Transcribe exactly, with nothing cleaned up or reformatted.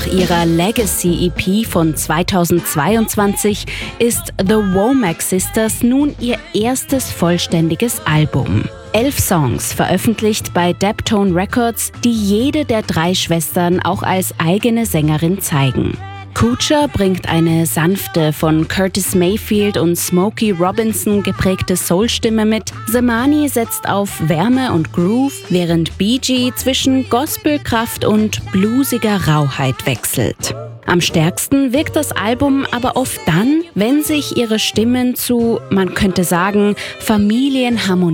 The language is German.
Nach ihrer Legacy-E P von zweitausendzweiundzwanzig ist The Womack Sisters nun ihr erstes vollständiges Album. Elf Songs veröffentlicht bei Daptone Records, die jede der drei Schwestern auch als eigene Sängerin zeigen. Kucha bringt eine sanfte, von Curtis Mayfield und Smokey Robinson geprägte Soulstimme mit. Zamani setzt auf Wärme und Groove, während Bee Gee zwischen Gospelkraft und bluesiger Rauheit wechselt. Am stärksten wirkt das Album aber oft dann, wenn sich ihre Stimmen zu, man könnte sagen, Familienharmonie